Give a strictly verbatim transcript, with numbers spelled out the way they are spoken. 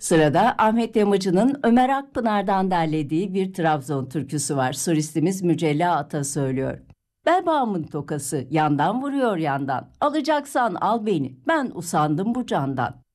Sırada Ahmet Yamacı'nın Ömer Akpınar'dan derlediği bir Trabzon türküsü var. Solistimiz Mücella Ata söylüyor. Bel bağımın tokası yandan vuruyor yandan. Alacaksan al beni, ben usandım bu candan.